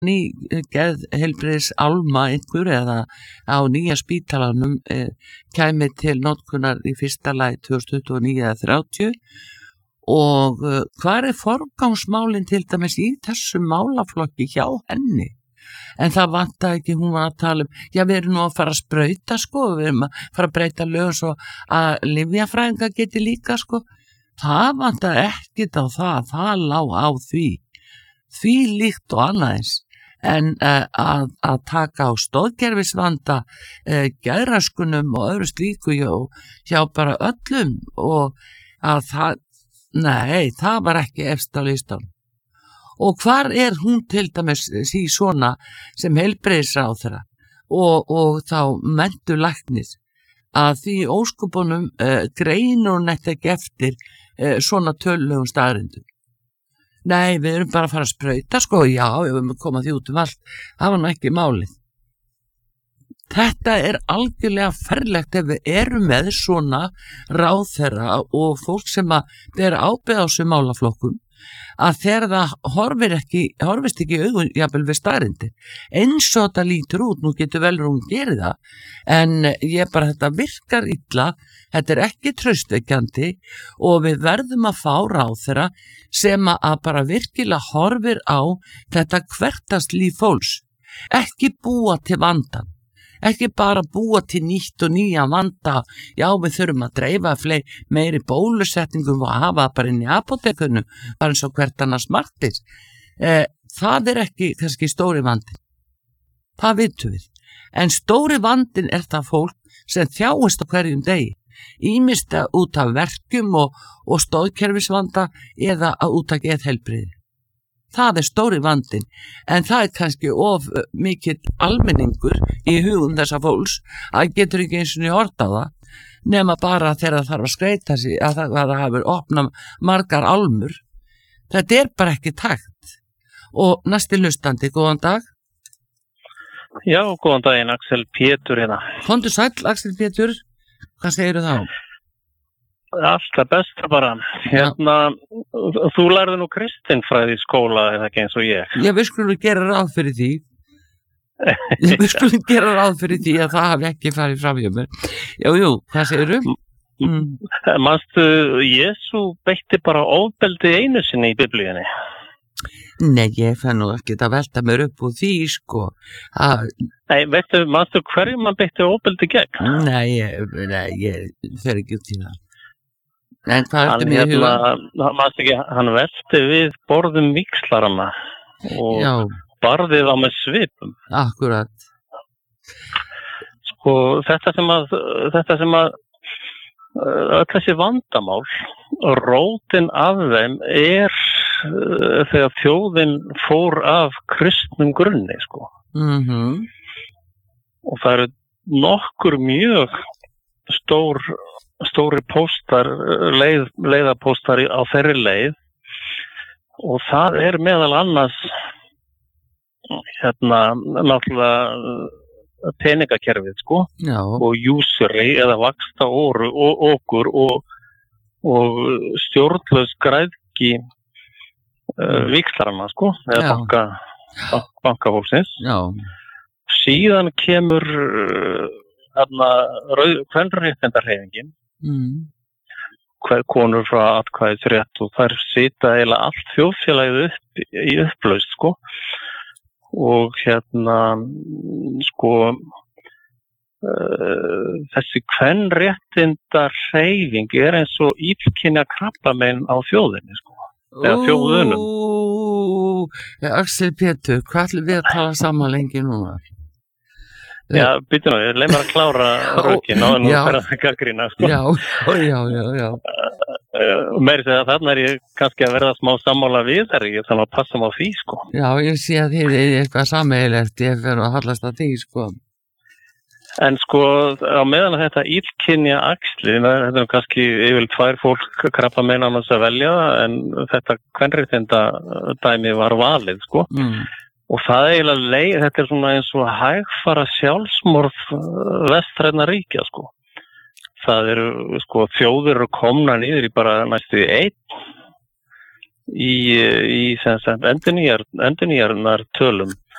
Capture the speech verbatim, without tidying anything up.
ný geðheilbrigðis álma einhver eða á nýja spítalanum eh, kæmi til notkunar í fyrsta lagi tvö þúsund tuttugu og níu eða þrjátíu og uh, hvað er forgangsmálin til dæmis í þessum málaflokki hjá henni? En það vantaði ekki, hún var að tala um, já við erum nú að fara að sprauta sko, við erum að fara að breyta lögum svo að lyfjafræðinga geti líka sko, það vantaði ekkit á það, það lá á því, því líkt og annaðins, en uh, að, að taka á stóðgerfisvanda, uh, geðraskunum og öðru slíku hjá, hjá bara öllum og að það, nei, það var ekki efst á listan. Og hvar er hún til dæmis sí svona sem heilbrigðisráðherra og, og þá menntu læknir að því óskupunum uh, greinur hún ekki eftir uh, svona tölulegum staðrindum. Nei, við erum bara að fara að sprauta sko, já, við erum að koma því út um allt, það var nú ekki málið. Þetta er algjörlega ferlegt ef við erum með svona ráðherra og fólk sem að bera ábyrgð á þessum málaflokkum að þegar það horfir ekki, horfist ekki í augun jafnvel við staðreyndir. Eins og þetta lítur út, nú getur vel hún gerið það, en ég bara þetta virkar illa, þetta er ekki traustvekjandi og við verðum að fá ráðherra sem að bara virkilega horfir á þetta hversdagslíf fólks, ekki búa til vandan. Ekki bara búa til nýtt og nýja vanda, já við þurfum að dreifa fleiri, meiri bólusetningum og hafa bara inn í apótekunum, bara eins og hvert annars margtis. Eh, það er ekki kannski stóri vandin, það vitum við. En stóri vandin er það fólk sem þjáist á hverjum degi, ýmist út af verkjum og, og stóðkerfisvanda eða út af geðheilbrigði. Það er stóri vandin, en það er kannski of mikill almenningur í hugum þessa fólks að getur ekki eins og niður hort á það, nema bara þegar það þarf að skreita sig, að það, að það hefur opnað margar álmur. Þetta er bara ekki takt. Og næsti hlustandi, góðan dag. Já, góðan daginn, Axel Pétur hérna. Komdu sæll, Axel Pétur, hvað segirðu þá? Alltaf besta bara. Hérna, ja. Þú lærði nú kristinfræði í skóla eða ekki eins og ég. Já, við skulum gera ráð fyrir því. Já, við skulum gera ráð fyrir því að það hafi ekki farið fram hjá mér. Jú, jú, hvað segirðu? Mm. Manstu, Jesú beitti bara ofbeldi einu sinni í biblíunni. Nei, ég fann nú ekki að velta mér upp úr því, sko. Að... Nei, veistu, manstu hverju mann beitti ofbeldi gegn? Nei, ég, nei, ég fer ekki út í það. En hvað ertu með í huga? Hann, ekki, hann velti við borðum víxlarana og Já. barði þá með svipum. Akkurat. Sko, þetta sem að, þetta sem að öll þessi vandamál, rótin af þeim er uh, þegar þjóðin fór af kristnum grunni, sko. Mhm. Og það eru nokkur mjög stór stóri póstar, leið, leiðapóstar á þeirri leið og það er meðal annars hérna náttúrulega peningakerfið sko Já. og júsuri eða vaksta óru og okkur og, og stjórnlaus græðki uh, víxlarana sko eða banka, bankafólksins. Já. Síðan kemur þarna uh, kvenréttindahreyfingin Mm. konur frá atkvæðisrétt og þær sita eiginlega allt þjóðfélagið upp í upplaust sko og hérna sko uh, þessi kvenréttindahreyfing er eins og illkynja krabbamein á þjóðinni sko eða þjóðunum. Ó, Axel Pétur, hvað ætlum við að tala saman lengi núna? Já, býtum við, leið mér að klára rökin á en nú fer að gagnrýna sko. Já, já, já, já. Meiri segja að þarna er ég kannski að verða smá sammála við þar, ég þannig að passa mig á því sko. Já, ég sé að þið er eitthvað sameiginlegt, ég fer að hallast að því sko. En sko, á meðan að þetta illkynja axli, þetta er kannski yfir tvær fólk krabba meina annars að velja, en þetta kvenréttinda dæmi var valið sko. Mm. Og það er eiginlega leið, þetta er svona eins og hægfara sjálfsmorð vestræna ríkja, sko. Það eru, sko, þjóðir eru komna niður í bara næstu einn í, í endurnýjar, endurnýjarnar tölum